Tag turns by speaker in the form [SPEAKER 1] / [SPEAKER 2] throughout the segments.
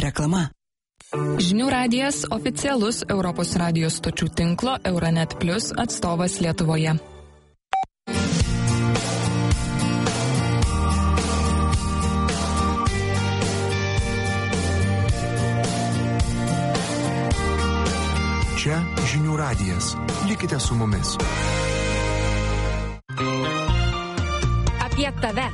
[SPEAKER 1] Reklama.
[SPEAKER 2] Žinių radijas oficialus Europos radijos stočių tinklo Euronet Plus atstovas Lietuvoje.
[SPEAKER 3] Čia Žinių radijas. Likite su mumis.
[SPEAKER 4] Apie tave.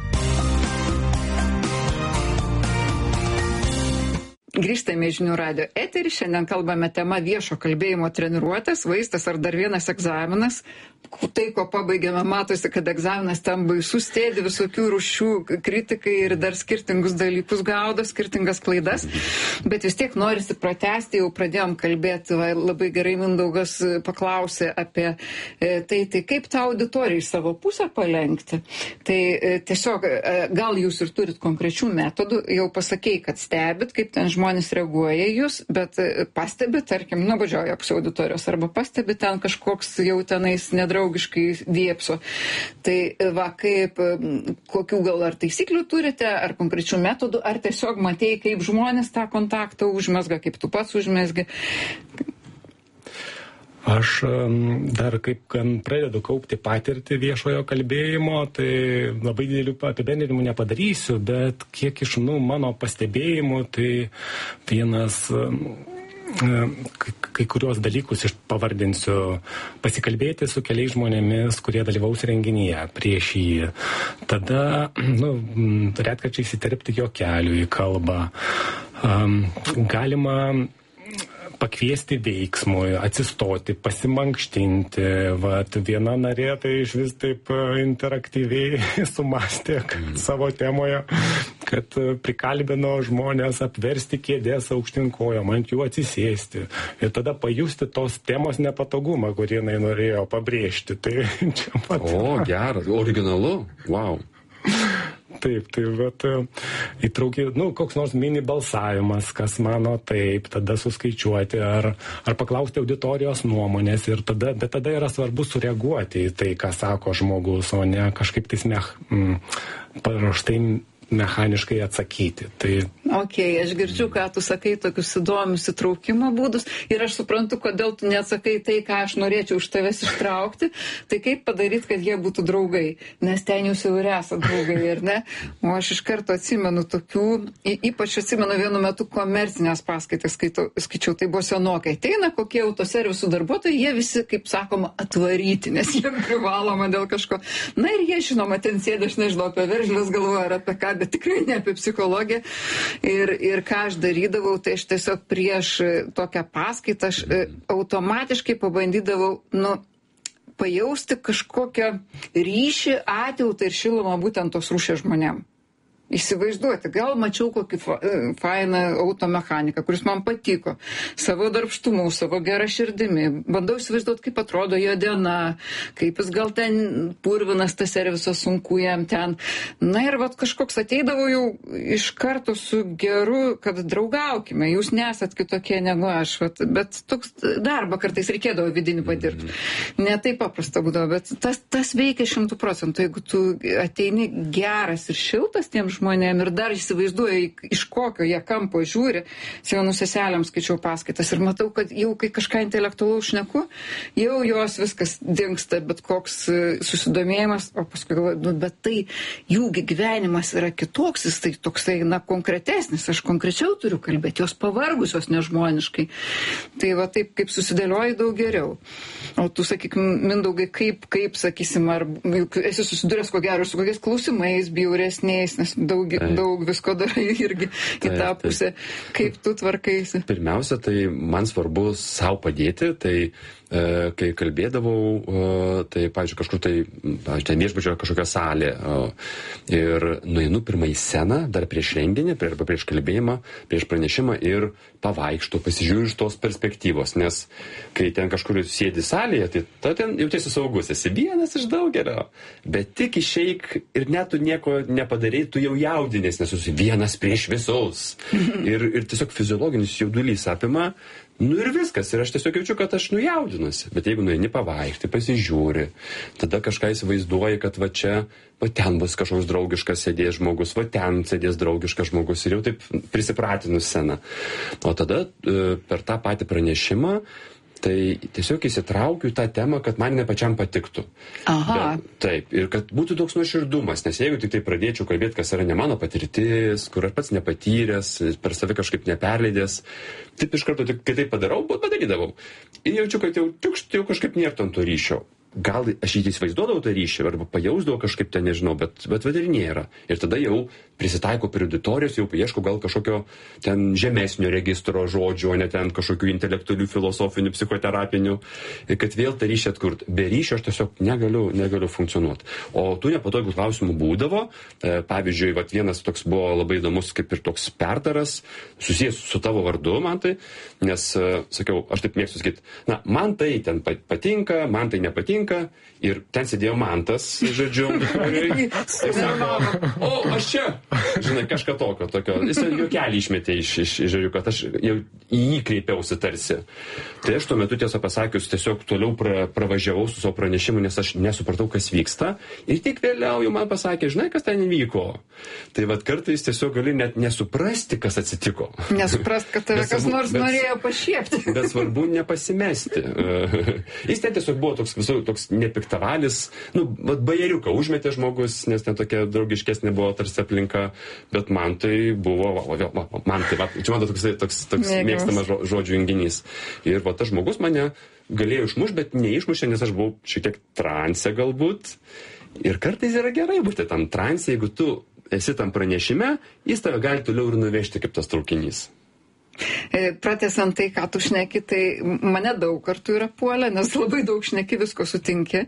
[SPEAKER 5] Grįžtame į Žinių radijo eterį. Šiandien kalbame tema viešo kalbėjimo treniruotės, vaistas ar dar vienas egzaminas. Tai, ko pabaigėme, matosi, kad egzaminas ten baisus, sėdi visokių rūšių kritikai ir dar skirtingus dalykus gaudo, skirtingas klaidas. Bet vis tiek norisi pratęsti, jau pradėjom kalbėti, labai gerai Mindaugas paklausė apie tai kaip tą auditoriją į savo pusę palenkti. Tai tiesiog, gal jūs ir turit konkrečių metodų, jau pasakei, kad stebit, kaip ten žmonės reaguoja į jūs, bet pastebit, tarkim, nuobodžioja pusė auditorijos, arba pastebit ten kažkoks jau tenais nedraugiškai diepso. Tai va, kokių gal ar taisyklių turite, ar konkrečių metodų, ar tiesiog matėjai, kaip žmonės tą kontaktą užmezga, kaip tu pats užmezgi.
[SPEAKER 6] Aš dar kaip pradedu kaupti patirtį viešojo kalbėjimo, tai labai didelių apibendrinimų nepadarysiu, bet kiek iš mano pastebėjimų, tai vienas kai kurios dalykus pavardinsiu, pasikalbėti su keliais žmonėmis, kurie dalyvaus renginyje prieš jį. Tada, retkarčiai įsiterpti juokelių į kalbą. Galima pakviesti veiksmui, atsistoti, pasimankštinti. Viena narė tai iš vis taip interaktyviai sumastė savo temoje, kad prikalbino žmonės apversti kėdės aukštyn kojom, ant jų atsisėsti. Ir tada pajusti tos temos nepatogumą, kurį jinai norėjo pabrėžti. Tai čia pat.
[SPEAKER 7] O, geras, originalu, wow.
[SPEAKER 6] Taip, įtraukė, koks nors mini balsavimas, kas mano taip, tada suskaičiuoti ar paklausti auditorijos nuomonės bet tada yra svarbu sureaguoti į tai, ką sako žmogus, o ne kažkaip tais paruoštai mechaniškai atsakyti.
[SPEAKER 5] Aš girdžiu, ką tu sakai, tokius įdomius įtraukimo būdus ir aš suprantu, kodėl tu neatsakai tai, ką aš norėčiau iš tavęs ištraukti, tai kaip padaryti, kad jie būtų draugai, nes ten jūs jau ir esate draugai, ir ne? O aš iš karto atsimenu tokių, ypač atsimenu vienu metu komercinės paskaitas skaičiau, tai buvo senokai. Ateina kokie autoservisų darbuotojai, jie visi, kaip sakoma, atvaryti, nes jie privaloma dėl kažko. Na ir jie, žinoma, ten sėdė, aš nežinau, apie veržles galvoja ar apie ką, bet tikrai ne apie psichologiją. Ir ką aš darydavau, tai aš tiesiog prieš tokią paskaitą aš automatiškai pabandydavau, pajausti kažkokią ryšį, atjautą ir šilumą būtent tos rūšies žmonėm. Įsivaizduoti, gal mačiau kokį fainą automechaniką, kuris man patiko, savo darbštumu, savo gerą širdimi. Bandau įsivaizduoti, kaip atrodo jo diena, kaip jis gal ten purvinas tas servisas, sunku jam ten. Na ir kažkoks ateidavo jau iš karto su geru, kad draugaukime, jūs nesat kitokie negu aš. Bet toks darbą kartais reikėdavo vidinį padirbti. Ne taip paprasta būdavo, bet tas veikia 100%. Jeigu tu ateini geras ir šiltas tiems žmonėm ir dar įsivaizduoja, iš kokio jie kampo žiūri. Senų seselėms skaičiau paskaitas ir matau, kad jau kai kažką intelektualaus šneku, jau jos viskas dingsta, bet koks susidomėjimas, o paskui galvoju, bet tai jųgi gyvenimas yra kitoks, jis tai toksai, konkretesnis, aš konkrečiau turiu kalbėti, jos pavargusios nežmoniškai. Tai taip, kaip susidėlioji, daug geriau. O tu, sakyk, Mindaugai, kaip sakysim, ar esi susidūręs ko gero su kokiais klausimais bjauresniais, nes daug visko darai irgi į tą pusę. Kaip tu tvarkaisi?
[SPEAKER 7] Pirmiausia, tai man svarbu savo padėti, tai kai kalbėdavau, tai, pavyzdžiui, kažkur ten viešbučio kažkokia salė ir nueinu pirmą į sceną, dar prieš renginį, arba prieš kalbėjimą, prieš pranešimą ir pavaikštų, pasižiūriu iš tos perspektyvos, nes kai ten kažkur sėdi salėje, tai ten jautiesi saugus, esi vienas iš daugelio, bet tik išeik ir net tu nieko nepadarai, tu jau jaudinės, nes esi vienas prieš visus. Ir tiesiog fiziologinis jaudulys apima, ir viskas. Ir aš tiesiog jaučiu, kad aš jaudinuosi. Bet jeigu nueini pavaikšti, pasižiūri, tada kažką įsivaizduoji, kad va čia, va ten bus kažkoks draugiškas sėdės žmogus, va ten sėdės draugiškas žmogus ir jau taip prisipratinus sceną. O tada per tą patį pranešimą tai tiesiog įsitraukiu tą temą, kad man ne pačiam patiktų.
[SPEAKER 5] Aha.
[SPEAKER 7] Taip, ir kad būtų toks nuoširdumas, nes jeigu tik tai pradėčiau kalbėti, kas yra ne mano patirtis, kur aš pats nepatyręs, per save kažkaip neperleidęs, taip iš karto, kai tai padarau, padarydavau. Ir jaučiu, kad jau kažkaip nėra to ryšio. Gal aš jį įsivaizduodavau tą ryšį, arba pajausdavau kažkaip ten, nežinau, bet ir nėra. Ir tada jau prisitaiko prie auditorijos, jau ieško gal kažkokio ten žemesnio registro žodžių, o ne ten kažkokių intelektualių, filosofinių, psichoterapinių, kad vėl tą ryšį atkurti. Be ryšio aš tiesiog negaliu funkcionuoti. O tų nepatogių klausimų būdavo. Pavyzdžiui, vienas toks buvo labai įdomus, kaip ir toks pertaras, susijęs su tavo vardu, man tai, nes, sakiau, aš taip mėgstu sakyti, man tai ten patinka, man tai nepatinka, ir ten sėdėjo Mantas, žodžiu, ir sako, o, aš čia, žinai, kažką tokio, jis juokelį išmetė žodžiu, kad aš jau į jį kreipiausi tarsi. Tai aš tuo metu, tiesą pasakius, tiesiog toliau pravažiavau su savo pranešimu, nes aš nesupratau, kas vyksta, ir tik vėliau jau man pasakė, žinai, kas ten įvyko. Tai kartais tiesiog gali net nesuprasti, kas atsitiko.
[SPEAKER 5] Nesuprast, kad tave kas nors norėjo pašiepti.
[SPEAKER 7] Bet svarbu nepasimesti. Jis ten tiesiog buvo toks nepiktavalis, bajeriuką užmetė žmogus, nes ten tokia draugiškesnė buvo tarsi aplinka, bet man tai buvo, čia man toks mėgstamas žodžių junginys. Ir tas žmogus mane galėjo išmušti, bet neišmušė, nes aš buvau šiek tiek transe galbūt. Ir kartais yra gerai būti tam transe, jeigu tu esi tam pranešime, jis tave gali toliau ir nuvežti kaip tas traukinys.
[SPEAKER 5] Pratęsant tai, ką tu šneki, tai mane daug kartų yra puolę, nes labai daug šneki, visko sutinki.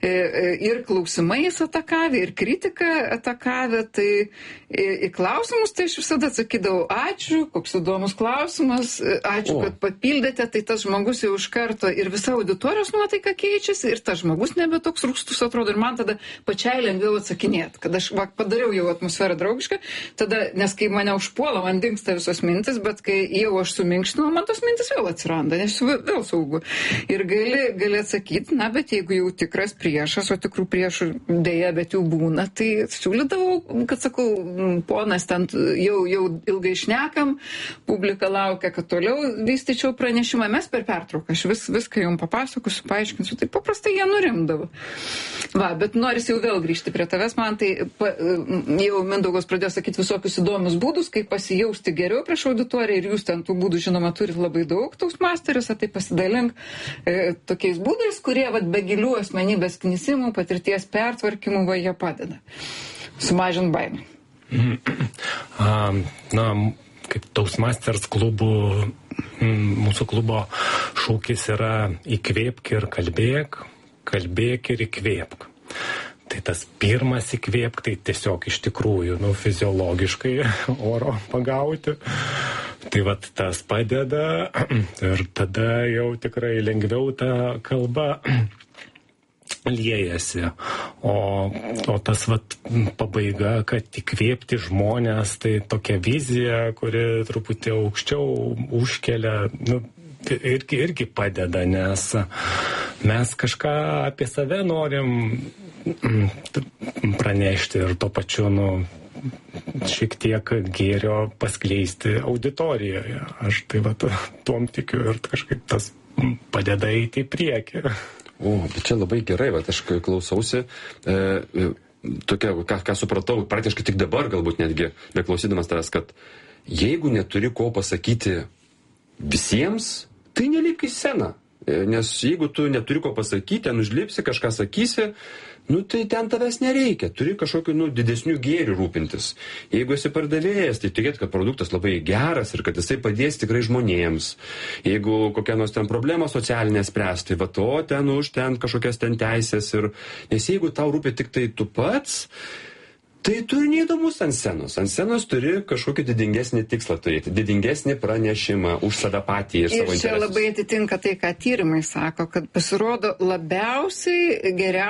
[SPEAKER 5] Ir klausimais atakavę, ir kritiką atakavę, tai į klausimus tai aš visada atsakydavau, ačiū, koks įdomus klausimas, ačiū, kad papildėte, tai tas žmogus jau iš karto ir visa auditorijos nuotaika keičiasi, ir tas žmogus nebe toks rūgstus atrodo, ir man tada pačiai lengviau atsakinėti, kad aš padariau jau atmosferą draugišką, tada, nes kai mane užpuola, man dingsta visos mintis, bet kai jau aš suminkštinu, man tos mintis vėl atsiranda, nes vėl saugu. Ir gali atsakyti, bet jeigu jau tikras priešas, o tikrų priešų dėja, bet jau būna, tai siūlydavau, kad sakau, ponas, ten jau ilgai šnekam, publika laukia, kad toliau vystyčiau pranešimą, mes per pertrauką, aš viską jums papasakosiu, paaiškinsiu, tai paprastai jie nurimdavo. Bet noris jau vėl grįžti prie tavęs, man tai jau Mindaugas pradėjo sakyti visokius įdomius būdus, kaip pasijausti geriau prieš auditoriją, ir jūs ten tų būdų, žinoma, turit labai daug Toastmasteriuose, tai pasidalink tokiais būdais, kurie be gilių asmenybės knisimų, patirties pertvarkymų, jie padeda sumažint baimę.
[SPEAKER 6] Kaip Toastmasters klubų, mūsų klubo šūkis yra įkvėpk ir kalbėk ir įkvėpk. Tai tas pirmas įkvėpk, tai tiesiog iš tikrųjų, fiziologiškai oro pagauti. Tai tas padeda ir tada jau tikrai lengviau ta kalba liejasi. O tas pabaiga, kad įkvėpti žmonės, tai tokia vizija, kuri truputį aukščiau užkelia, irgi padeda, nes mes kažką apie save norim pranešti ir tuo pačiu, šiek tiek gėrio paskleisti auditorijoje. Aš tai tuom tikiu ir kažkaip tas padeda eiti į priekį.
[SPEAKER 7] Bet čia labai gerai, aš klausausi, tokia, ką supratau, praktiškai tik dabar galbūt netgi, beklausydamas tavęs, kad jeigu neturi ko pasakyti visiems, tai nelik į sceną. Nes jeigu tu neturi ko pasakyti, ten užlipsi, kažką sakysi, tai ten tavęs nereikia. Turi kažkokiu didesnių gėrių rūpintis. Jeigu esi pardavėjas, tai tikėt, kad produktas labai geras ir kad jisai padės tikrai žmonėms. Jeigu kokia nors ten problema socialinė spręsti, ten kažkokias ten teisės. Nes jeigu tau rūpi tik tai tu pats, Tai tu neįdomus ant scenos. Ant scenos turi kažkokį didingesnį tikslą turėti, didingesnį pranešimą už save patį ir savo interesus.
[SPEAKER 5] Ir čia labai atitinka tai, ką tyrimai sako, kad pasirodo labiausiai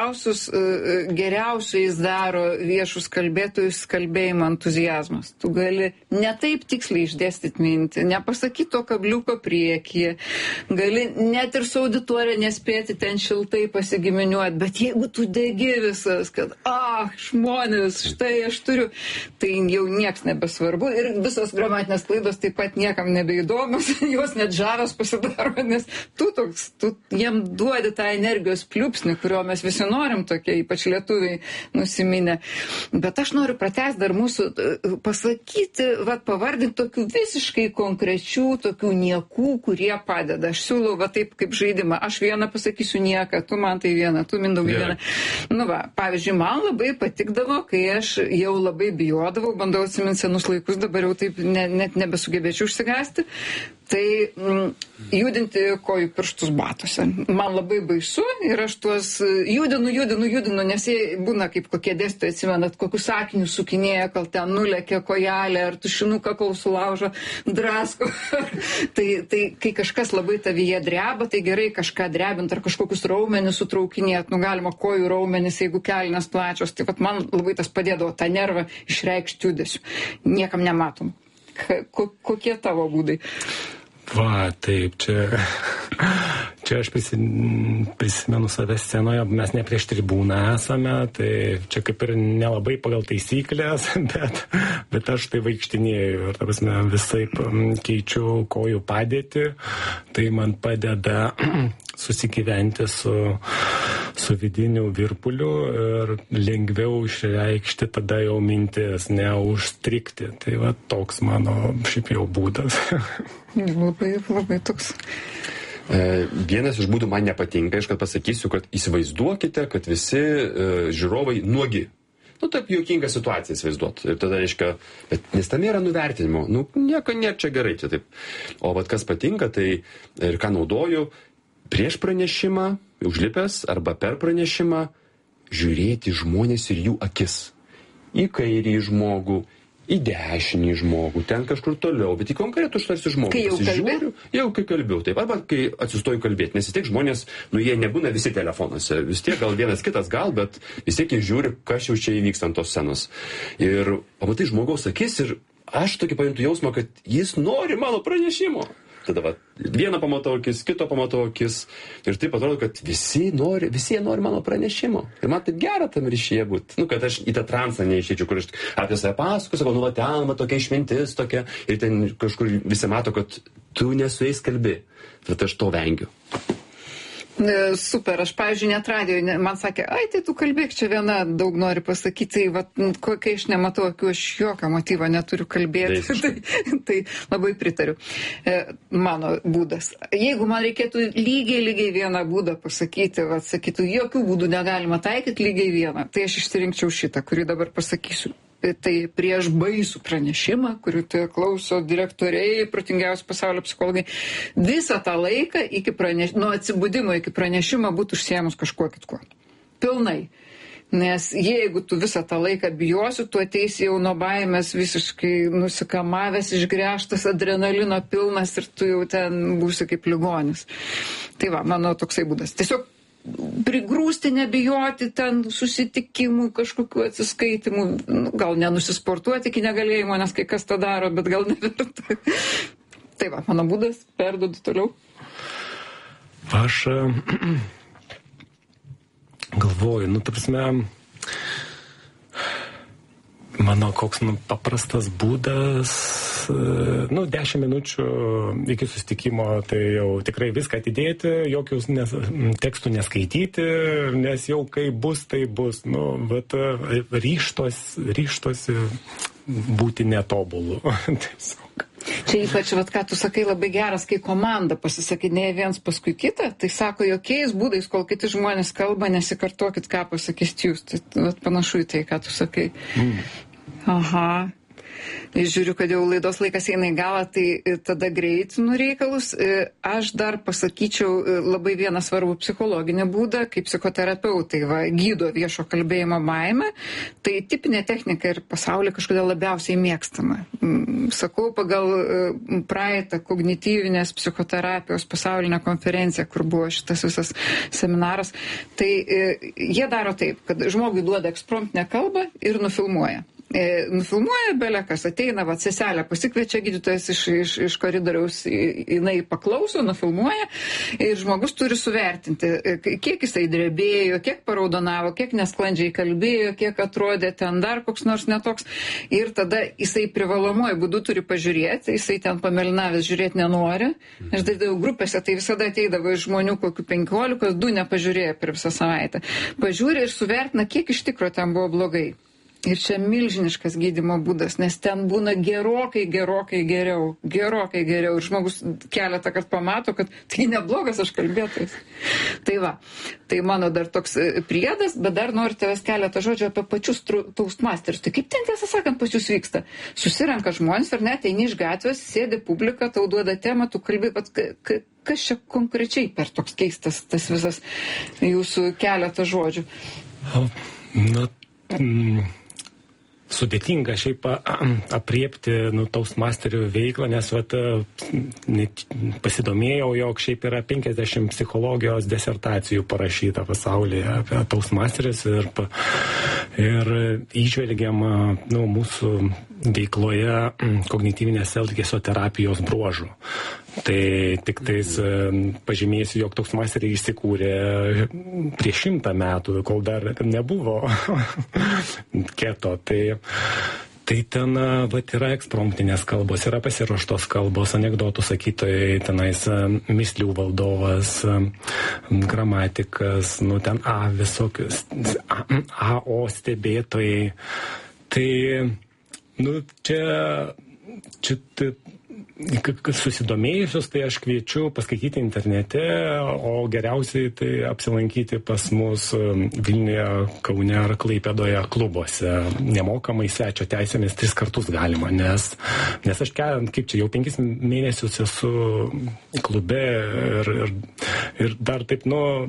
[SPEAKER 5] geriausiais daro viešus kalbėtojus kalbėjimo entuziazmas. Tu gali ne taip tiksliai išdėstyti mintį, nepasakyti to kabliuko priekyje, gali net ir su auditorija nespėti ten šiltai pasigiminiuoti, bet jeigu tu degi visas, kad žmonės, štai aš turiu, tai jau nieks nebesvarbu ir visos gramatinės klaidos taip pat niekam nebeįdomus, jos net žavios pasidaro, nes tu jiem duodi tą energijos pliūpsnį, kurio mes visi norim tokie, ypač lietuviai nusiminę. Bet aš noriu pratęsti dar mūsų pasakyti, pavardinti tokių visiškai konkrečių, tokių niekų, kurie padeda. Aš siūlau taip kaip žaidimą. Aš vieną pasakysiu nieką, tu man tai vieną, tu Mindaugai vieną. Pavyzdžiui, man labai patikdavo, kai aš jau labai bijodavau, bandau atsiminti senus laikus, dabar jau taip net nebesugebėčiau užsigąsti, tai judinti kojų pirštus batuose. Man labai baisu ir aš tuos judinu, nes jie būna kaip kokie dėstytojai, atsimenat, kokius sakinius sukinėja, kol ten nulėkė kojelė, ar tušinuką kol sulaužo, drasko. tai kai kažkas labai tavyje dreba, tai gerai kažką drebint, ar kažkokius raumenis sutraukinėt, galima kojų raumenis, jeigu kelnes plačios, tai man labai tas padėdavo tą nervą išreikšti judesiu. Niekam nematom. Kokie tavo būdai?
[SPEAKER 6] Taip, čia aš prisimenu save scenoje, mes ne prieš tribūną esame, tai čia kaip ir nelabai pagal taisyklės, bet aš tai vaikštinėjau ir visai keičiu kojų padėtį, tai man padeda susigyventi su vidiniu virpuliu ir lengviau išreikšti tada jau mintis, neužstrikti. Tai toks mano šiaip jau būdas.
[SPEAKER 5] Labai toks.
[SPEAKER 7] Vienas iš būdų man nepatinka, aš kad pasakysiu, kad įsivaizduokite, kad visi žiūrovai nuogi. Taip juokinga situacija įsivaizduot. Ir tada reiškia, nes tam yra nuvertinimo. Nieko nėra čia gerai. Čia taip. O kas patinka, tai ir ką naudoju, prieš pranešimą, užlipęs arba per pranešimą, žiūrėti žmonės ir jų akis. Į kairį žmogų, į dešinį žmogų, ten kažkur toliau, bet į konkretų štarsi žmogų.
[SPEAKER 5] Kai jau kalbėjau?
[SPEAKER 7] Jau kai kalbėjau, taip, arba kai atsistoju kalbėti, nes vis tiek žmonės, jie nebūna visi telefonuose, vis tiek gal vienas kitas bet vis tiek jie žiūri, kas jau čia įvyksta ant tos scenos. Ir pamatai žmogaus akis ir aš tokį pajuntu jausmą, kad jis nori mano pranešimo. Tada vieną pamatau akis, kito pamatau akis ir taip atrodo, kad visi nori mano pranešimo. Ir man taip gera tam ryšyje būti. Kad aš į tą transą neišeičiau, kur aš apie save pasakoju, sakau, ten tokia išmintis tokia ir ten kažkur visi mato, kad tu nesu jais kalbi. Bet aš to vengiu.
[SPEAKER 5] Super, aš, pavyzdžiui, net radijoje, man sakė, tai tu kalbėk, čia viena daug nori pasakyti, kai aš nematau akių, aš jokio motyvo neturiu kalbėti, tai labai pritariu. Mano būdas. Jeigu man reikėtų lygiai vieną būdą pasakyti, sakytų, jokių būdų negalima taikyti lygiai vieną, tai aš išsirinkčiau šitą, kurį dabar pasakysiu. Tai prieš baisų pranešimą, kurių tai klauso direktoriai, protingiausi pasaulio psichologai, visą tą laiką nuo atsibudimo iki pranešimo būtų užsiėmus kažkuo kitkuo. Pilnai. Nes jeigu tu visą tą laiką bijosi, tu ateisi jau nuo baimės visiškai nusikamavęs, išgręžtas, adrenalino pilnas ir tu jau ten būsi kaip ligonis. Tai mano toksai būdas. Tiesiog prigrūsti, nebijoti ten susitikimų, kažkokių atsiskaitimų, gal nenusisportuoti iki negalėjimo, nes kai kas tą daro, bet gal neverta. Tai mano būdas, perduodu toliau.
[SPEAKER 6] Aš galvoju, mano koks paprastas būdas, 10 minučių iki susitikimo, tai jau tikrai viską atidėti, jokius tekstų neskaityti, nes jau kai bus, tai bus. Ryžtosi būti netobulu.
[SPEAKER 5] Čia ypač, ką tu sakai, labai geras, kai komanda pasisakinėja viens paskui kitą, tai sako, jokiais būdais, kol kiti žmonės kalba, nesikartokit, ką pasakysit jūs. Tai panašu į tai, ką tu sakai. Aha. Žiūriu, kad jau laidos laikas eina į galą, tai tada greitinu reikalus. Aš dar pasakyčiau labai vieną svarbų psichologinį būdą, kaip psichoterapeutai gydo viešo kalbėjimo baimę. Tai tipinė technika ir pasaulyje kažkodėl labiausiai mėgstama. Sakau, pagal praeitą kognityvinės psichoterapijos pasaulinę konferenciją, kur buvo šitas visas seminaras, tai jie daro taip, kad žmogui duoda ekspromptinę kalbą ir nufilmuoja. Nufilmuoja belekas, ateina, seselę pasikviečia gydytojas iš koridoriaus, jinai paklauso, nufilmuoja ir žmogus turi suvertinti, kiek jisai drebėjo, kiek paraudonavo, kiek nesklandžiai kalbėjo, kiek atrodė ten dar koks nors netoks. Ir tada jisai privalomuoju būdu turi pažiūrėti, jisai ten pamelinavęs žiūrėti nenori. Aš darydavau grupėse, tai visada ateidavo iš žmonių kokių 15, 2 nepažiūrėjo per visą savaitę. Pažiūrė ir suvertina, kiek iš tikro ten buvo blogai. Ir čia milžiniškas gydymo būdas, nes ten būna gerokai geriau. Ir žmogus keletą kartų pamato, kad tai neblogas aš kalbėtojas. Tai mano dar toks priedas, bet dar noriu tavęs keletą žodžių apie pačius Toastmasters. Tai kaip ten tiesą sakant pas jūs vyksta? Susirenka žmonės ar net, eini iš gatvės, sėdi publika, tau duoda temą, tu kalbi, kas čia konkrečiai per toks keistas tas visas jūsų keletą žodžių?
[SPEAKER 6] Sudėtinga šiaip apriepti Toastmasterių veiklą, nes pasidomėjau, jog šiaip yra 50 psichologijos disertacijų parašyta pasaulyje apie Toastmasterius ir įžvelgiam mūsų veikloje kognityvinės elgesio terapijos bruožų. Tai tik tais pažymėsiu, jog Toastmasteriai įsikūrė prieš 100 metų, kol dar nebuvo keto. Tai ten yra ekspromptinės kalbos, yra pasiruoštos kalbos, anekdotų sakytojai, tenais mislių valdovas, gramatikas, ten visokius O stebėtojai. Tai čia susidomėjusius, tai aš kviečiu paskaityti internete, o geriausiai tai apsilankyti pas mus Vilniuje, Kaune ar Klaipėdoje klubuose. Nemokamai svečio teisėmis 3 kartus galima, nes aš jau 5 mėnesius esu klube ir dar taip,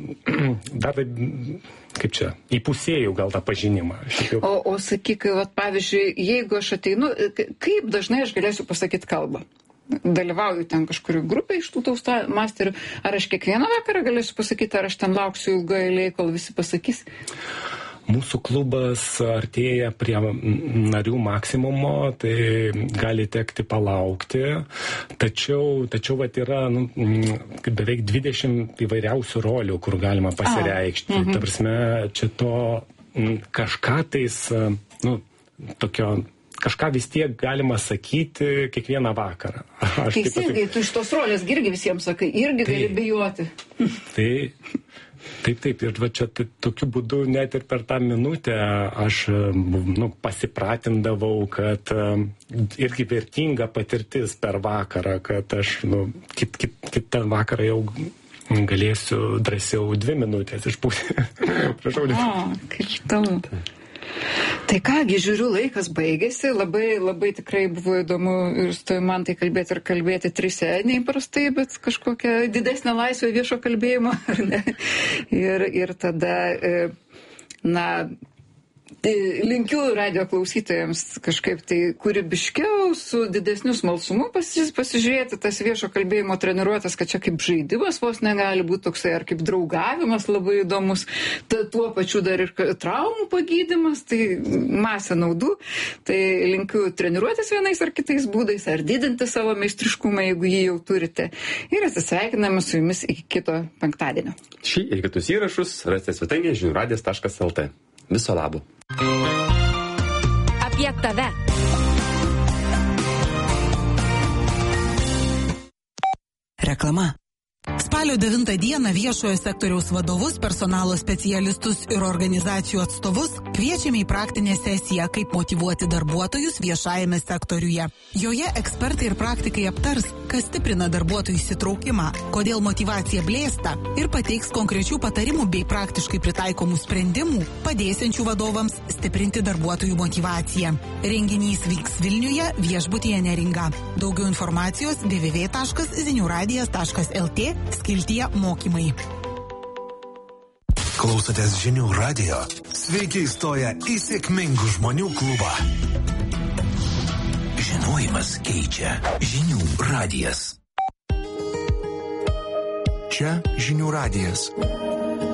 [SPEAKER 6] kaip čia, įpusėjau gal tą pažinimą.
[SPEAKER 5] O sakyk, pavyzdžiui, jeigu aš ateinu, kaip dažnai aš galėsiu pasakyti kalbą? Dalyvauju ten kažkurių grupė iš tų Toastmasterių, ar aš kiekvieną vakarą galėsiu pasakyti, ar aš ten lauksiu ilgai eilėj, kol visi pasakys?
[SPEAKER 6] Mūsų klubas artėja prie narių maksimumo, tai gali tekti palaukti, tačiau yra beveik 20 įvairiausių rolių, kur galima pasireikšti. Ta prasme, čia to kažką tais, tokio kažką vis tiek galima sakyti kiekvieną vakarą.
[SPEAKER 5] Teisingai, tu iš tos rolės irgi visiems sakai, irgi gali bijoti.
[SPEAKER 6] Taip, ir čia tokiu būdu net ir per tą minutę aš pasipratindavau, kad irgi vertinga patirtis per vakarą, kad aš kitą vakarą jau galėsiu drąsiau 2 minutės išpūsti. Prašau.
[SPEAKER 5] Kaip įdomu. Tai kągi, žiūriu, laikas baigėsi, labai tikrai buvo įdomu ir su tavimi man tai kalbėti 3 neįprastai, bet kažkokia didesnė laisvė viešo kalbėjimo, ar ne? Ir tada, linkiu radijo klausytojams kažkaip tai kūrybiškiau, su didesniu smalsumu pasižiūrėti tas viešo kalbėjimo treniruotas, kad čia kaip žaidimas vos negali būti toksai, ar kaip draugavimas labai įdomus, tuo pačiu dar ir traumų pagydymas, tai masė naudų. Tai linkiu treniruotis vienais ar kitais būdais, ar didinti savo meistriškumą, jeigu jį jau turite. Ir atsisveikiname su jumis iki kito penktadienio.
[SPEAKER 7] Šį ir kitus įrašus rasite svetainėje žiniųradijas.lt. Viso labo.
[SPEAKER 4] Apie tave.
[SPEAKER 1] Reklama. Spalio 9 dieną viešojo sektoriaus vadovus, personalo specialistus ir organizacijų atstovus kviečiame į praktinę sesiją, kaip motyvuoti darbuotojus viešajame sektoriuje. Joje ekspertai ir praktikai aptars, kas stiprina darbuotojų įsitraukimą, kodėl motyvacija blėsta ir pateiks konkrečių patarimų bei praktiškai pritaikomų sprendimų, padėsiančių vadovams stiprinti darbuotojų motyvaciją. Renginys vyks Vilniuje, viešbutyje Neringa. Daugiau informacijos www.ziniuradijas.lt skiltyje mokymai.
[SPEAKER 3] Klausotės Žinių radijo. Sveiki įstoję į sėkmingų žmonių klubą. Žinojimas keičia. Žinių radijas. Čia Žinių radijas.